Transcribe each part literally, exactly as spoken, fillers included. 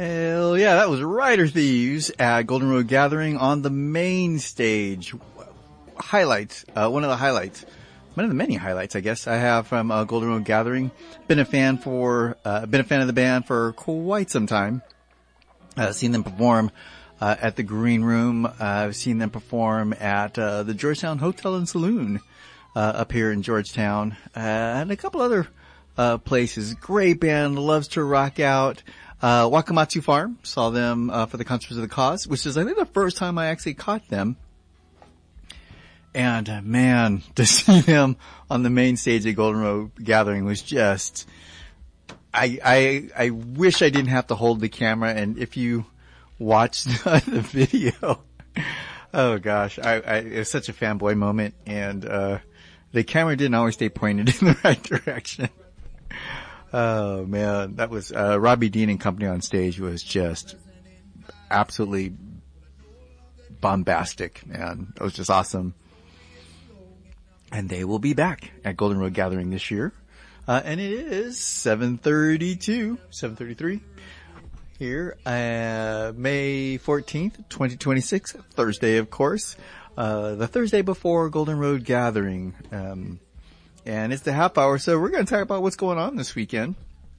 Hell yeah, that was Rider Thieves at Golden Road Gathering on the main stage. Highlights, uh, one of the highlights, one of the many highlights, I guess, I have from uh, Golden Road Gathering. Been a fan for, uh, been a fan of the band for quite some time. Uh, seen them perform uh, at the Green Room. Uh, I've seen them perform at uh, the Georgetown Hotel and Saloon uh, up here in Georgetown, uh, and a couple other uh, places. Great band, loves to rock out. Uh, Wakamatsu Farm, saw them, uh, for the Concerts of the Cause, which is, I think, the first time I actually caught them. And, uh, man, to see them on the main stage at Golden Road Gathering was just, I, I, I wish I didn't have to hold the camera, and if you watch the, the video, oh gosh, I, I, it was such a fanboy moment, and, uh, the camera didn't always stay pointed in the right direction. Oh man, that was, uh, Robbie Dean and company on stage was just absolutely bombastic, man. It was just awesome. And they will be back at Golden Road Gathering this year. Uh, and it is seven thirty-two, seven thirty-three here, uh, May fourteenth, twenty twenty-six, Thursday, of course. Uh, the Thursday before Golden Road Gathering. Um, And it's the half hour, so we're going to talk about what's going on this weekend.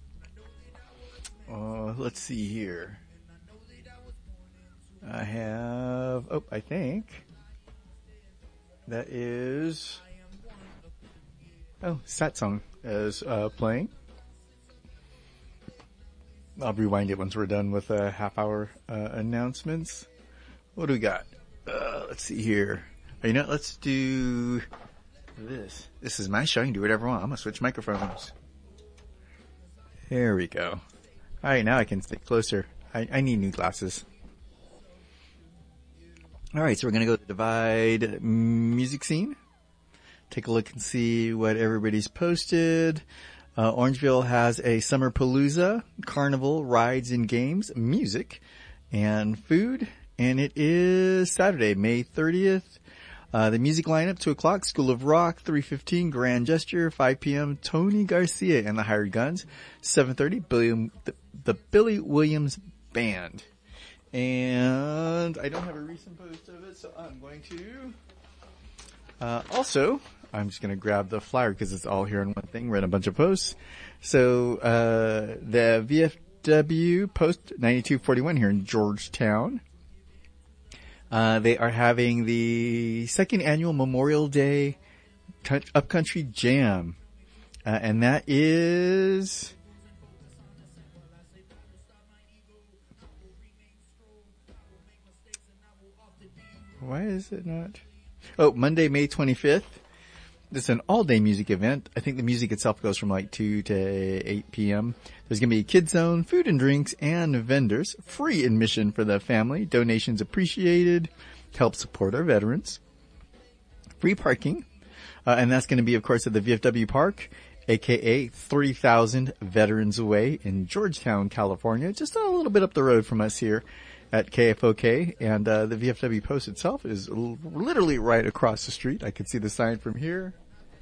Uh, let's see here. I have, oh, I think that is, oh, Satsang is uh, playing. I'll rewind it once we're done with uh, half hour uh, announcements. What do we got? Uh, let's see here. You know, let's do this. This is my show. I can do whatever I want. I'm going to switch microphones. There we go. All right, now I can stick closer. I, I need new glasses. All right, so we're going to go to the Divide music scene. Take a look and see what everybody's posted. Uh, Orangeville has a Summer Palooza, carnival, rides and games, music, and food. And it is Saturday, May thirtieth. Uh, the music lineup, two o'clock, School of Rock, three fifteen, Grand Gesture, five p.m., Tony Garcia and the Hired Guns, seven thirty, Billy, the, the Billy Williams Band. And I don't have a recent post of it, so I'm going to, uh, also, I'm just going to grab the flyer because it's all here in one thing. We're in a bunch of posts. So, uh, the V F W Post ninety-two forty-one here in Georgetown. Uh, they are having the second annual Memorial Day Upcountry Jam. Uh, and that is why is it not? Oh, Monday, May twenty-fifth. This is an all-day music event. I think the music itself goes from like two to eight p.m. There's going to be a kid zone, food and drinks, and vendors. Free admission for the family. Donations appreciated. Help support our veterans. Free parking. Uh, and that's going to be, of course, at the V F W Park, a k a three thousand Veterans Way in Georgetown, California. Just a little bit up the road from us here at K F O K. And uh, the V F W Post itself is l- literally right across the street. I can see the sign from here.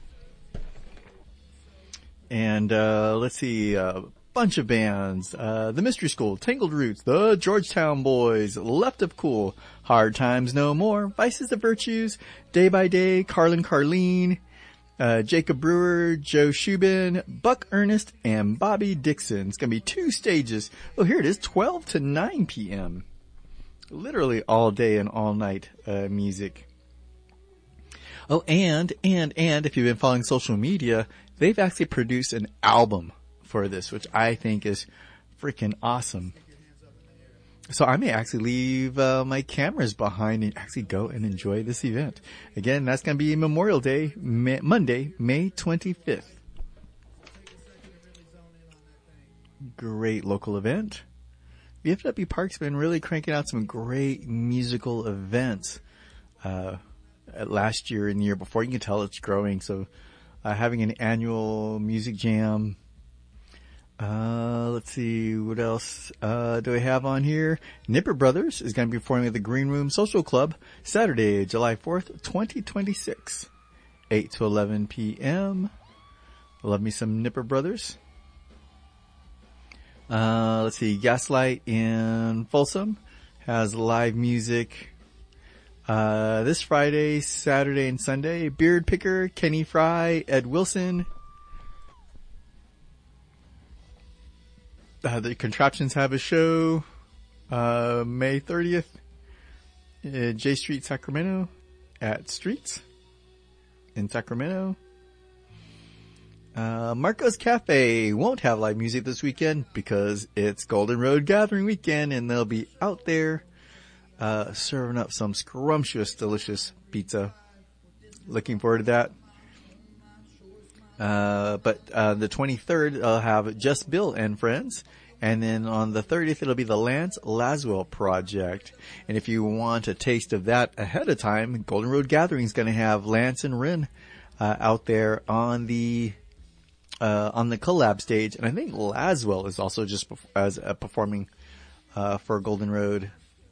And, uh, let's see, a uh, bunch of bands, uh, the Mystery School, Tangled Roots, the Georgetown Boys, Left of Cool, Hard Times No More, Vices of Virtues, Day by Day, Carlin Carlene, uh, Jacob Brewer, Joe Shubin, Buck Ernest, and Bobby Dixon. It's gonna be two stages. Oh, here it is, twelve to nine p.m. Literally all day and all night, uh, music. Oh, and, and, and, if you've been following social media, they've actually produced an album for this, which I think is freaking awesome. So I may actually leave uh, my cameras behind and actually go and enjoy this event. Again, that's going to be Memorial Day, May, Monday, May twenty-fifth. Great local event. V F W Park's been really cranking out some great musical events. Uh, last year and the year before, you can tell it's growing. So, uh, having an annual music jam. Uh, let's see, what else, uh, do I have on here? Nipper Brothers is going to be performing at the Green Room Social Club, Saturday, July fourth, twenty twenty-six, eight to eleven p.m. Love me some Nipper Brothers. Uh, let's see, Gaslight in Folsom has live music. Uh, this Friday, Saturday, and Sunday. Beard Picker, Kenny Fry, Ed Wilson. Uh, the Contraptions have a show, uh, May thirtieth, at J Street, Sacramento, at Streets in Sacramento. Uh, Marco's Cafe won't have live music this weekend because it's Golden Road Gathering weekend and they'll be out there, uh, serving up some scrumptious, delicious pizza. Looking forward to that. Uh, but, uh, the twenty-third, I'll have Just Bill and Friends. And then on the thirtieth, it'll be the Lance Laswell Project. And if you want a taste of that ahead of time, Golden Road Gathering is going to have Lance and Ren, uh, out there on the, uh, on the collab stage. And I think Laswell is also just perf- as uh, performing, uh, for Golden Road.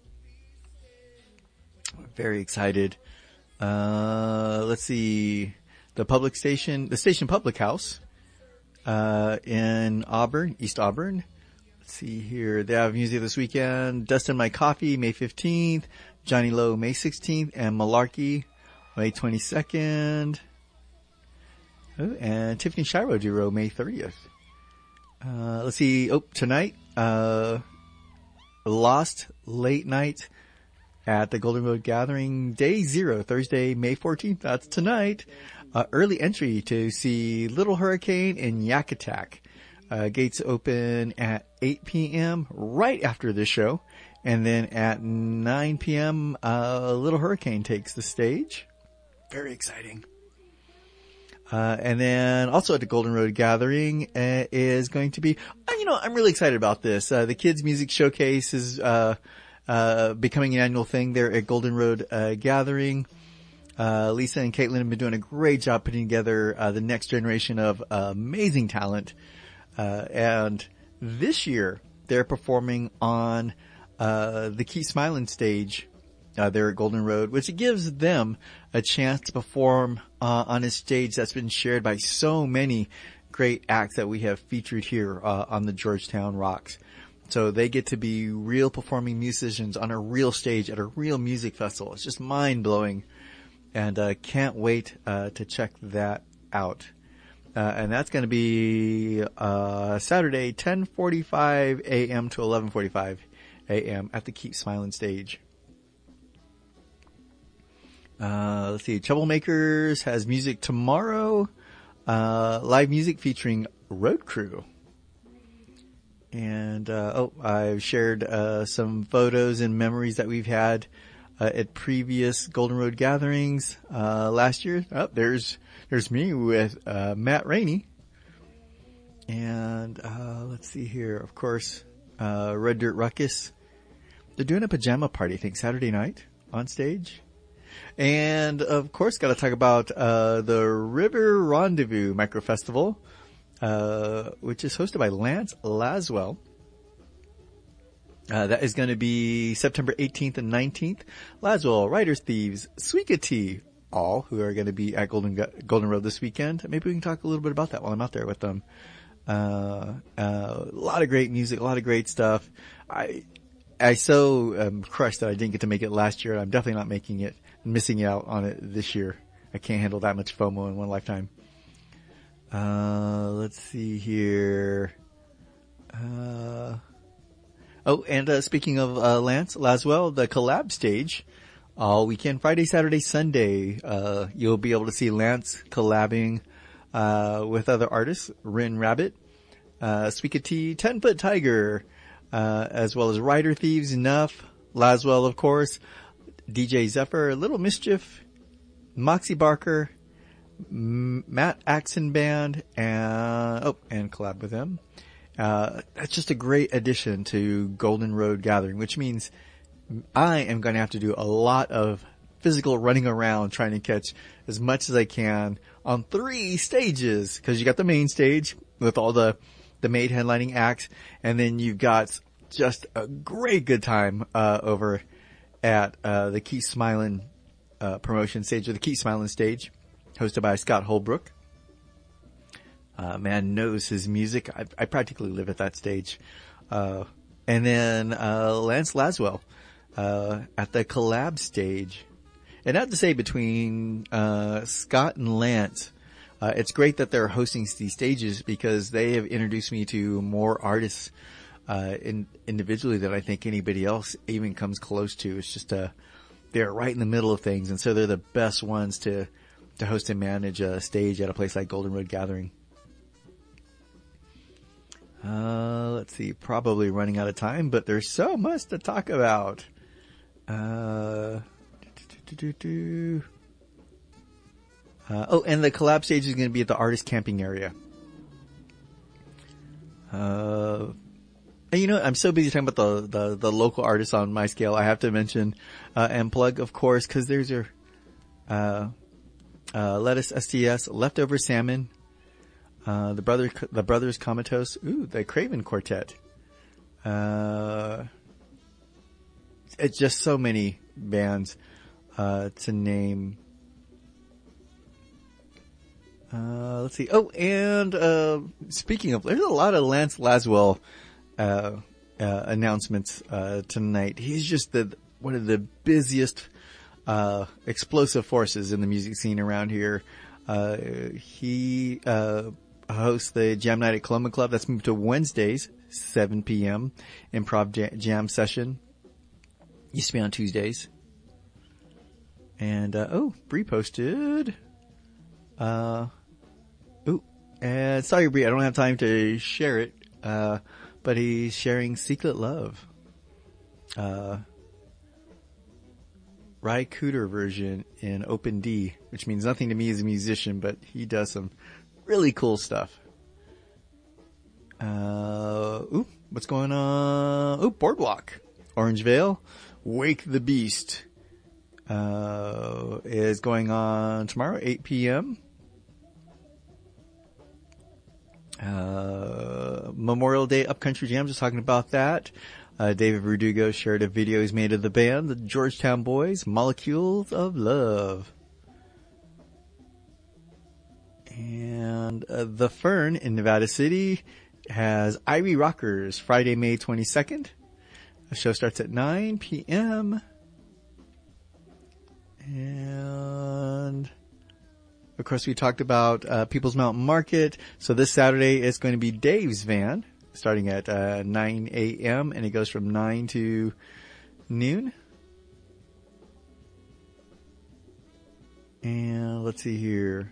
Very excited. Uh, let's see. The public station, the station public house, uh, in Auburn, East Auburn. Let's see here. They have music this weekend. Dust in My Coffee, May fifteenth. Johnny Lowe, May sixteenth. And Malarkey, May twenty-second. Oh, and Tiffany Shiro Duo, May thirtieth. Uh, let's see. Oh, tonight, uh, Lost Late Night at the Golden Road Gathering, Day Zero, Thursday, May fourteenth. That's tonight. Uh, early entry to see Little Hurricane and Yak Attack. Uh, gates open at eight p.m. right after this show. And then at nine p.m., uh, Little Hurricane takes the stage. Very exciting. Uh, and then also at the Golden Road Gathering, uh, is going to be, uh, you know, I'm really excited about this. Uh, the Kids Music Showcase is, uh, uh, becoming an annual thing there at Golden Road, uh, Gathering. Uh, Lisa and Caitlin have been doing a great job putting together, uh, the next generation of uh, amazing talent. Uh, and this year they're performing on, uh, the Keep Smiling stage, uh, there at Golden Road, which gives them a chance to perform, uh, on a stage that's been shared by so many great acts that we have featured here, uh, on the Georgetown Rocks. So they get to be real performing musicians on a real stage at a real music festival. It's just mind blowing. And, uh, can't wait, uh, to check that out. Uh, and that's going to be, uh, Saturday, ten forty-five a.m. to eleven forty-five a.m. at the Keep Smiling stage. Uh, let's see. Troublemakers has music tomorrow. Uh, live music featuring Road Crew. And, uh, oh, I've shared, uh, some photos and memories that we've had, uh, at previous Golden Road gatherings, uh, last year. Oh, there's, there's me with, uh, Matt Rainey. And, uh, let's see here. Of course, uh, Red Dirt Ruckus. They're doing a pajama party, I think, Saturday night on stage. And, of course, gotta talk about, uh, the River Rendezvous Micro Festival, uh, which is hosted by Lance Laswell. Uh, that is going to be September eighteenth and nineteenth. Laswell, Riders Thieves, Sweekatee, all who are going to be at Golden Golden Road this weekend. Maybe we can talk a little bit about that while I'm out there with them. Uh, uh, a lot of great music, a lot of great stuff. I, I so am crushed that I didn't get to make it last year. I'm definitely not making it, missing out on it this year. I can't handle that much FOMO in one lifetime. Uh, let's see here. Uh, Oh, and uh, speaking of uh, Lance Laswell, the collab stage, all weekend, Friday, Saturday, Sunday, uh, you'll be able to see Lance collabing uh, with other artists, Rin Rabbit, uh, Sweekatee, Ten Foot Tiger, uh, as well as Rider Thieves, Nuff, Laswell, of course, D J Zephyr, Little Mischief, Moxie Barker, M- Matt Axon Band, and oh, and collab with them. Uh, that's just a great addition to Golden Road Gathering, which means I am going to have to do a lot of physical running around trying to catch as much as I can on three stages. Cause you got the main stage with all the, the maid headlining acts. And then you've got just a great good time, uh, over at, uh, the Keep Smiling, uh, promotion stage or the Keep Smiling stage hosted by Scott Holbrook. Uh, man knows his music. I, I practically live at that stage Uh, and then, uh, Lance Laswell, uh, at the collab stage. And not to say between, uh, Scott and Lance, uh, it's great that they're hosting these stages because they have introduced me to more artists, uh, in, individually than I think anybody else even comes close to. It's just, uh, they're right in the middle of things. And so they're the best ones to, to host and manage a stage at a place like Golden Road Gathering. Uh, let's see, probably running out of time, but there's so much to talk about. Uh, uh oh, and the collab stage is going to be at the artist camping area. Uh, and you know, I'm so busy talking about the, the, the local artists on my scale. I have to mention, uh, and plug, of course, cause there's your, uh, uh, Lettuce S T S, Leftover Salmon, Uh, the brother, the brothers Comatose. Ooh, the Craven Quartet. Uh, it's just so many bands, uh, to name. Uh, let's see. Oh, and, uh, speaking of, there's a lot of Lance Laswell, uh, uh, announcements, uh, tonight. He's just the, one of the busiest, uh, explosive forces in the music scene around here. Uh, he, uh, hosts the Jam Night at Coloma Club. That's moved to Wednesdays, seven p.m. Improv jam, jam session. Used to be on Tuesdays. And, uh, oh, Bree posted. Uh, ooh, and sorry, Bree, I don't have time to share it. Uh, but he's sharing Secret Love. Uh, Ry Cooder version in Open D, which means nothing to me as a musician, but he does some really cool stuff. Uh, ooh, what's going on? Ooh, Boardwalk. Orangevale. Wake the Beast, uh, is going on tomorrow, eight p.m. Uh, Memorial Day Upcountry Jam, just talking about that. Uh, David Verdugo shared a video he's made of the band, the Georgetown Boys, Molecules of Love. And uh, The Fern in Nevada City has Irie Rockers, Friday, May twenty-second. The show starts at nine p.m. And, of course, we talked about uh, People's Mountain Market. So this Saturday is going to be Dave's Van, starting at uh, nine a.m. and it goes from nine to noon. And let's see here.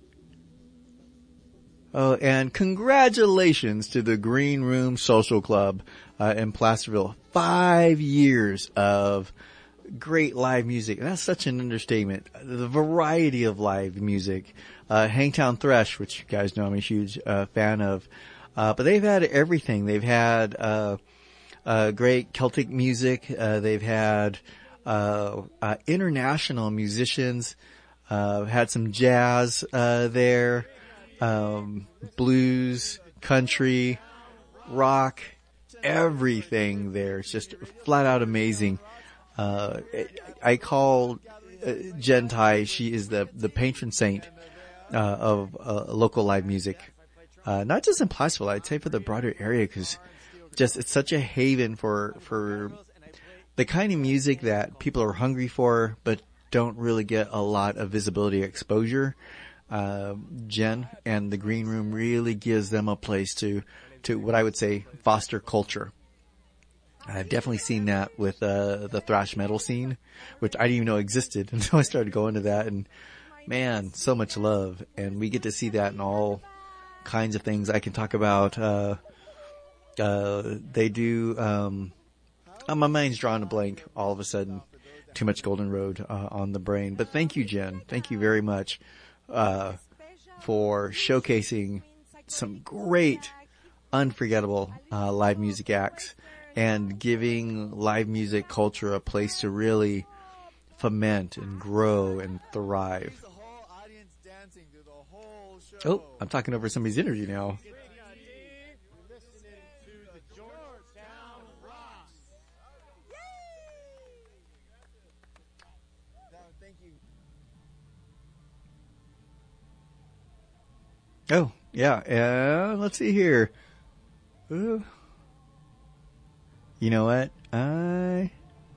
Oh, and congratulations to the Green Room Social Club uh, in Placerville. Five years of great live music. And that's such an understatement. The variety of live music. Uh, Hangtown Thresh, which you guys know I'm a huge uh, fan of. Uh, but they've had everything. They've had uh, uh great Celtic music. Uh, they've had uh, uh international musicians. Uh, had some jazz uh there. Um, blues, country, rock, everything there. It's just flat out amazing. Uh, I call uh, Jen Tai, she is the, the patron saint, uh, of, uh, local live music. Uh, not just in Placerville, I'd say for the broader area, cause just, it's such a haven for, for the kind of music that people are hungry for, but don't really get a lot of visibility or exposure. Uh, Jen and the Green Room really gives them a place to, to what I would say foster culture. I've definitely seen that with, uh, the thrash metal scene, which I didn't even know existed until I started going to that, and man, so much love. And we get to see that in all kinds of things. I can talk about, uh, uh, they do, um, oh, my mind's drawing a blank all of a sudden. Too much Golden Road, uh, on the brain. But thank you, Jen. Thank you very much. Uh, for showcasing some great, unforgettable, uh, live music acts and giving live music culture a place to really foment and grow and thrive. Oh, I'm talking over somebody's interview now. Oh, yeah, and let's see here. Uh, You know what? I...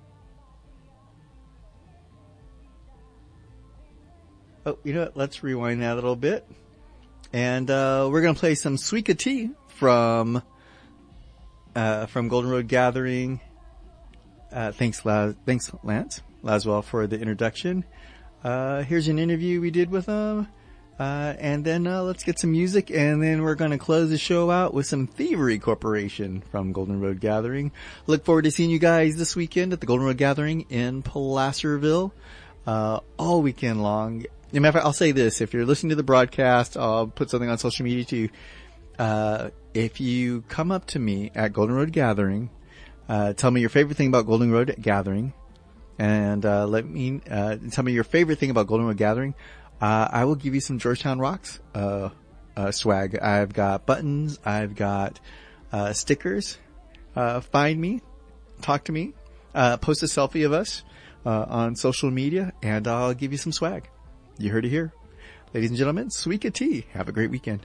Oh, you know what? Let's rewind that a little bit. And, uh, we're gonna play some Suika Tea from, uh, from Golden Road Gathering. Uh, thanks, La- thanks, Lance Laswell, for the introduction. Uh, here's an interview we did with him. Uh, and then, uh, let's get some music, and then we're gonna close the show out with some Thievery Corporation from Golden Road Gathering. Look forward to seeing you guys this weekend at the Golden Road Gathering in Placerville, uh, all weekend long. As a matter of fact, I'll say this, if you're listening to the broadcast, I'll put something on social media too. Uh, if you come up to me at Golden Road Gathering, uh, tell me your favorite thing about Golden Road Gathering, and, uh, let me, uh, tell me your favorite thing about Golden Road Gathering, Uh, I will give you some Georgetown Rocks, uh, uh, swag. I've got buttons. I've got, uh, stickers. Uh, find me, talk to me, uh, post a selfie of us, uh, on social media, and I'll give you some swag. You heard it here. Ladies and gentlemen, Suika Tea. Have a great weekend.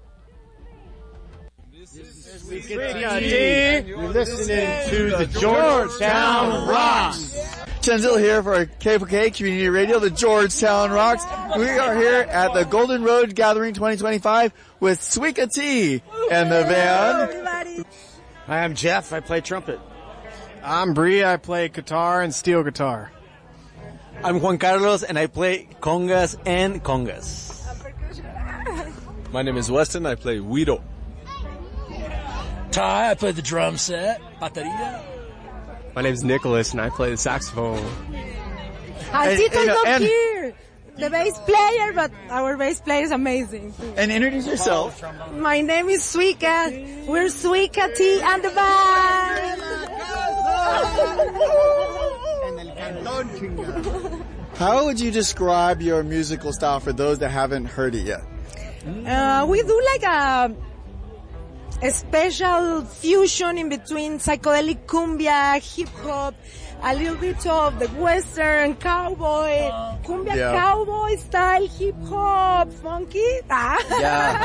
Suika Tea. You're listening to the Georgetown Rocks. Chenzil here for K F K Community Radio, the Georgetown Rocks. We are here at the Golden Road Gathering twenty twenty-five with Suika Tea and the band. Hi, I'm Jeff. I play trumpet. I'm Bree. I play guitar and steel guitar. I'm Juan Carlos, and I play congas and congas. My name is Weston. I play Guido. Ty, I play the drum set. Bateria. My name is Nicholas, and I play the saxophone. And Tito is and, not and, here, the bass player, but our bass player is amazing. And introduce yourself. My name is Suika. We're Suika Tea and the band. How would you describe your musical style for those that haven't heard it yet? Uh, we do like a, a special fusion in between psychedelic cumbia, hip hop, a little bit of the western cowboy, cumbia Yeah. cowboy style hip hop, funky. Yeah.